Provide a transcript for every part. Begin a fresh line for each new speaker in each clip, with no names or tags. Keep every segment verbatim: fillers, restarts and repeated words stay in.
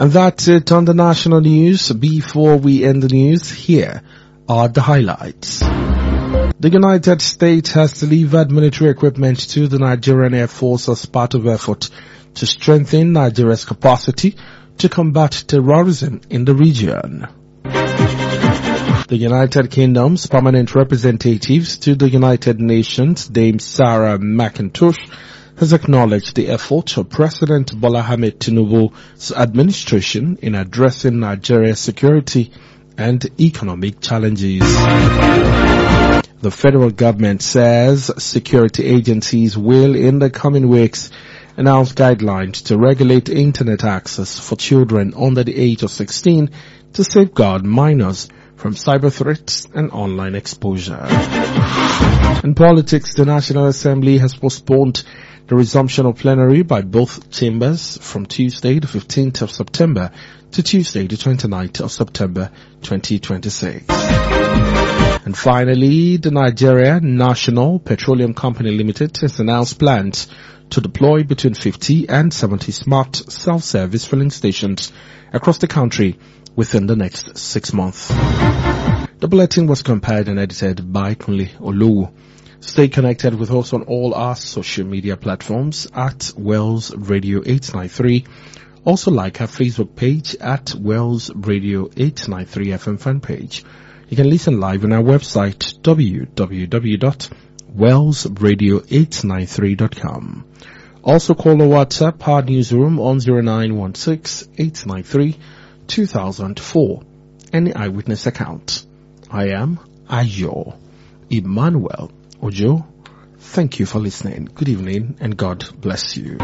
And that's it on the national news. Before we end the news, here are the highlights. The United States has delivered military equipment to the Nigerian Air Force as part of effort to strengthen Nigeria's capacity to combat terrorism in the region. The United Kingdom's permanent representatives to the United Nations, Dame Sarah McIntosh, has acknowledged the effort of President Bola Ahmed Tinubu's administration in addressing Nigeria's security and economic challenges. The federal government says security agencies will, in the coming weeks, announce guidelines to regulate internet access for children under the age of sixteen to safeguard minors from cyber threats and online exposure. In politics, the National Assembly has postponed the resumption of plenary by both chambers from Tuesday the fifteenth of September to Tuesday the twenty-ninth of September twenty twenty-six. And finally, the Nigeria National Petroleum Company Limited has announced plans to deploy between fifty and seventy smart self-service filling stations across the country within the next six months. The bulletin was compiled and edited by Kunle Olowu. Stay connected with us on all our social media platforms at Wells Radio eight ninety-three. Also like our Facebook page at Wells Radio eight ninety-three F M fan page. You can listen live on our website w w w dot wells radio eight ninety-three dot com. Also call or WhatsApp our newsroom on zero nine one six, eight nine three, two thousand four. Any eyewitness account. I am Ayo Emmanuel Ojo. Thank you for listening. Good evening and God bless you.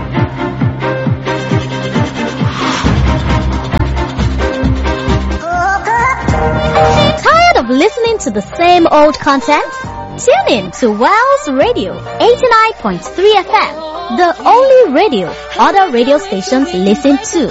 Tired of listening to the same old content? Tune in to Wells Radio eighty-nine point three F M, the only radio other radio stations listen to.